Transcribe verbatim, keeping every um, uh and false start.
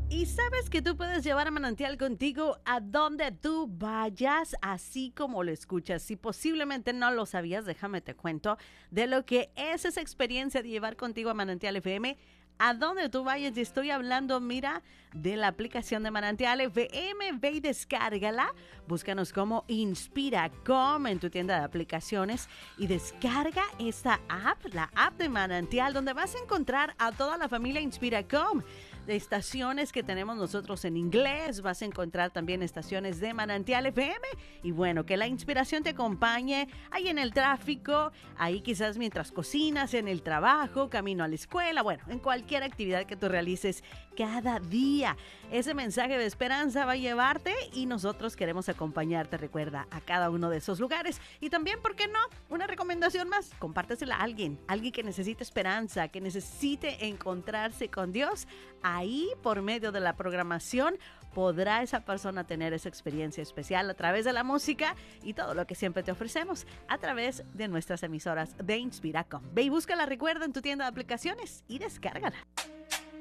Y sabes que tú puedes llevar a Manantial contigo a donde tú vayas, así como lo escuchas. Si posiblemente no lo sabías, déjame te cuento de lo que es esa experiencia de llevar contigo a Manantial F M. A donde tú vayas, y estoy hablando, mira, de la aplicación de Manantial F M. Ve y descárgala. Búscanos como Inspiracom en tu tienda de aplicaciones y descarga esta app, la app de Manantial, donde vas a encontrar a toda la familia Inspiracom. De estaciones que tenemos nosotros en inglés, vas a encontrar también estaciones de Manantial F M y bueno, que la inspiración te acompañe ahí en el tráfico, ahí quizás mientras cocinas, en el trabajo, camino a la escuela, bueno, en cualquier actividad que tú realices cada día. Ese mensaje de esperanza va a llevarte y nosotros queremos acompañarte, recuerda, a cada uno de esos lugares. Y también, ¿por qué no? Una recomendación más, compártesela a alguien, alguien que necesite esperanza, que necesite encontrarse con Dios. Ahí, por medio de la programación, podrá esa persona tener esa experiencia especial a través de la música y todo lo que siempre te ofrecemos a través de nuestras emisoras de Inspiracom. Ve y búscala, recuerda, en tu tienda de aplicaciones y descárgala.